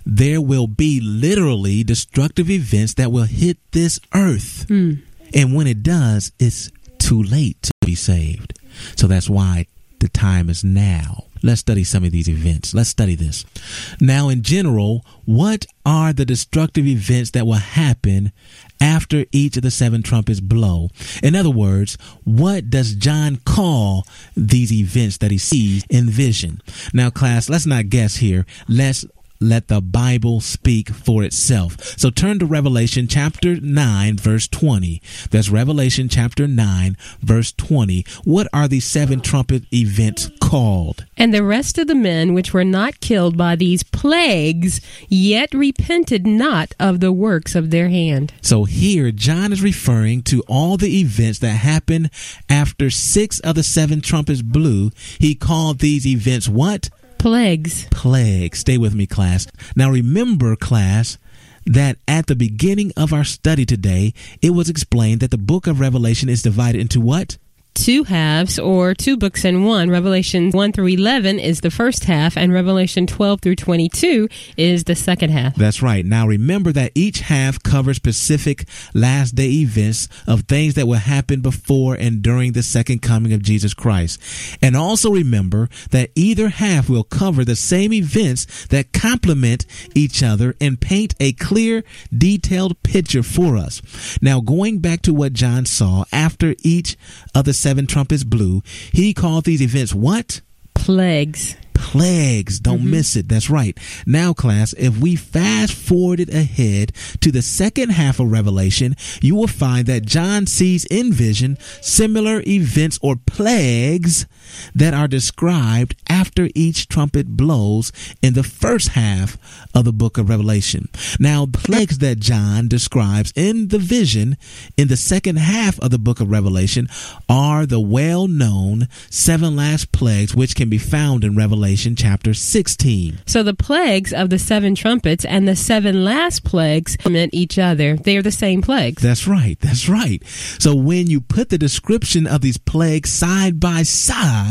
there will be literally destructive events that will hit this earth. And when it does, it's too late to be saved. So that's why the time is now. Let's study some of these events. Let's study this. Now, in general, what are the destructive events that will happen after each of the 7 trumpets blow? In other words, what does John call these events that he sees in vision? Now, class, let's not guess here. Let's let the Bible speak for itself. So turn to Revelation chapter 9, verse 20. That's Revelation chapter 9, verse 20. What are these 7 trumpet events called? And the rest of the men which were not killed by these plagues yet repented not of the works of their hand. So here John is referring to all the events that happened after 6 of the 7 trumpets blew. He called these events what? Plagues. Plagues. Stay with me, class. Now remember, class, that at the beginning of our study today, it was explained that the book of Revelation is divided into what? 2 halves, or 2 books in one. Revelation 1 through 11 is the first half, and Revelation 12 through 22 is the second half. That's right. Now remember that each half covers specific last day events of things that will happen before and during the second coming of Jesus Christ. And also remember that either half will cover the same events that complement each other and paint a clear, detailed picture for us. Now, going back to what John saw after each of the 7 trumpets blew, he called these events what? Plagues. Plagues. Don't miss it. That's right. Now, class, if we fast forwarded ahead to the second half of Revelation, you will find that John sees in vision similar events or plagues that are described after each trumpet blows in the first half of the book of Revelation. Now, the plagues that John describes in the vision in the second half of the book of Revelation are the well-known 7 last plagues, which can be found in Revelation chapter 16. So the plagues of the 7 trumpets and the 7 last plagues complement each other. They are the same plagues. That's right. That's right. So when you put the description of these plagues side by side,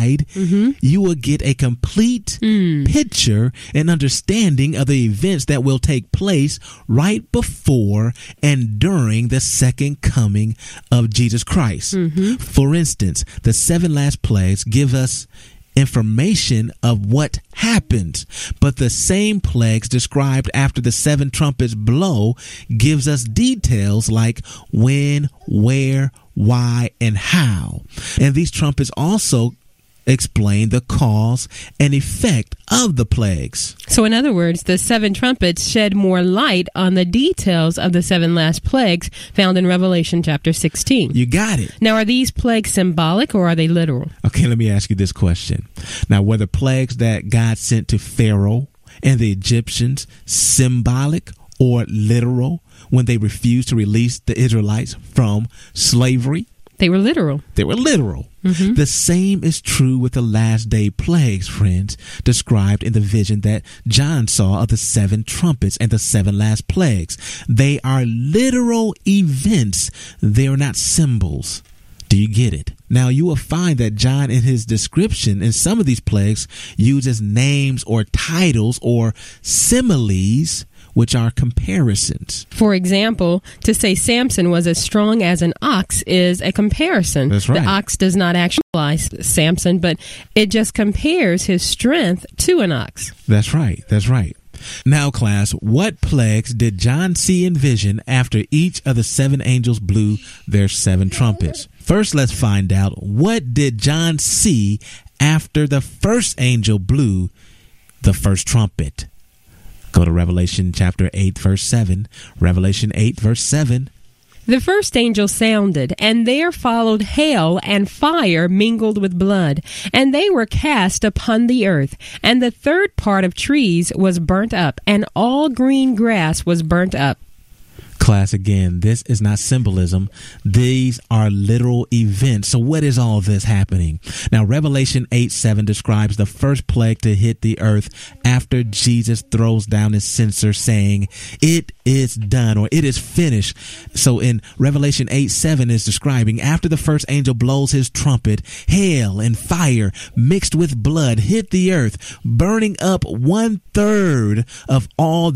you will get a complete picture and understanding of the events that will take place right before and during the second coming of Jesus Christ. For instance, the 7 last plagues give us information of what happened, but the same plagues described after the 7 trumpets blow gives us details like when, where, why, and how. And these trumpets also explain the cause and effect of the plagues. So in other words, the 7 trumpets shed more light on the details of the 7 last plagues found in Revelation chapter 16. You got it. Now, are these plagues symbolic or are they literal? Okay, let me ask you this question. Now, were the plagues that God sent to Pharaoh and the Egyptians symbolic or literal when they refused to release the Israelites from slavery? They were literal. They were literal. The same is true with the last day plagues, friends, described in the vision that John saw of the 7 trumpets and the 7 last plagues. They are literal events. They are not symbols. Do you get it? Now, you will find that John, in his description in some of these plagues, uses names or titles or similes, which are comparisons. For example, to say Samson was as strong as an ox is a comparison. That's right. The ox does not actualize Samson, but it just compares his strength to an ox. That's right. That's right. Now, class, what plagues did John see in vision after each of the 7 angels blew their 7 trumpets? First, let's find out, what did John see after the first angel blew the first trumpet? Go to Revelation chapter 8, verse 7. Revelation 8, verse 7. The first angel sounded, and there followed hail and fire mingled with blood, and they were cast upon the earth. And the third part of trees was burnt up, and all green grass was burnt up. Class, again, this is not symbolism. These are literal events. So what is all this happening? Now, Revelation 8:7 describes the first plague to hit the earth after Jesus throws down his censer, saying, "It is done," or "it is finished." So in Revelation 8:7 is describing after the first angel blows his trumpet, hail and fire mixed with blood hit the earth, burning up 1/3 of all